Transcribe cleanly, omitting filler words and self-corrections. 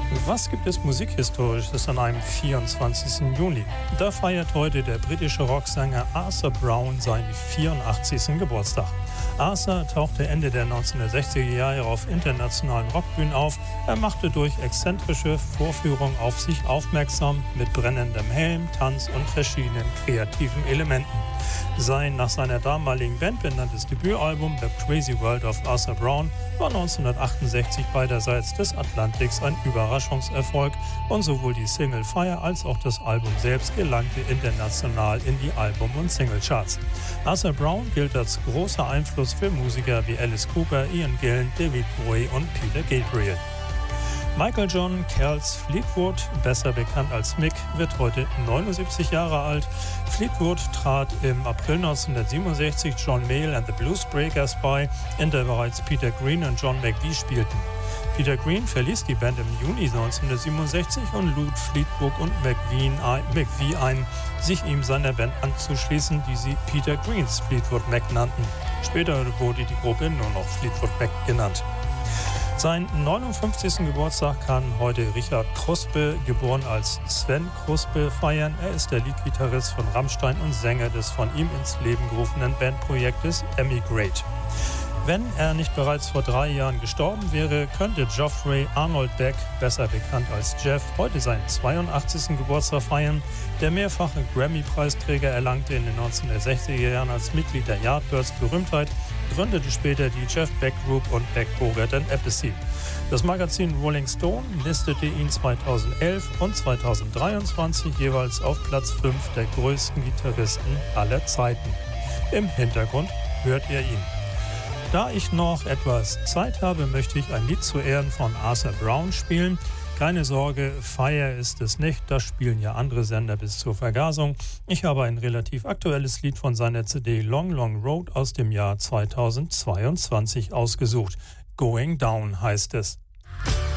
Was gibt es Musikhistorisches an einem 24. Juni? Da feiert heute der britische Rocksänger Arthur Brown seinen 84. Geburtstag. Arthur tauchte Ende der 1960er Jahre auf internationalen Rockbühnen auf. Er machte durch exzentrische Vorführungen auf sich aufmerksam mit brennendem Helm, Tanz und verschiedenen kreativen Elementen. Sein nach seiner damaligen Band benanntes Debütalbum The Crazy World of Arthur Brown war 1968 beiderseits des Atlantiks ein Überraschungserfolg und sowohl die Single Fire als auch das Album selbst gelangte international in die Album- und Singlecharts. Arthur Brown gilt als großer Einfluss für Musiker wie Alice Cooper, Ian Gillan, David Bowie und Peter Gabriel. Michael John Kells Fleetwood, besser bekannt als Mick, wird heute 79 Jahre alt. Fleetwood trat im April 1967 John Mayall and the Bluesbreakers bei, in der bereits Peter Green und John McVie spielten. Peter Green verließ die Band im Juni 1967 und lud Fleetwood und McVie ein, sich ihm seiner Band anzuschließen, die sie Peter Greens Fleetwood Mac nannten. Später wurde die Gruppe nur noch Fleetwood Mac genannt. Seinen 59. Geburtstag kann heute Richard Kruspe, geboren als Sven Kruspe, feiern. Er ist der Leadgitarrist von Rammstein und Sänger des von ihm ins Leben gerufenen Bandprojektes Emigrate. Wenn er nicht bereits vor 3 Jahren gestorben wäre, könnte Geoffrey Arnold Beck, besser bekannt als Jeff, heute seinen 82. Geburtstag feiern. Der mehrfache Grammy-Preisträger erlangte in den 1960er Jahren als Mitglied der Yardbirds Berühmtheit, gründete später die Jeff Beck Group und Beck, Bogert & Appice. Das Magazin Rolling Stone listete ihn 2011 und 2023 jeweils auf Platz 5 der größten Gitarristen aller Zeiten. Im Hintergrund hört ihr ihn. Da ich noch etwas Zeit habe, möchte ich ein Lied zu Ehren von Arthur Brown spielen. Keine Sorge, Fire ist es nicht, das spielen ja andere Sender bis zur Vergasung. Ich habe ein relativ aktuelles Lied von seiner CD Long Long Road aus dem Jahr 2022 ausgesucht. Going Down heißt es.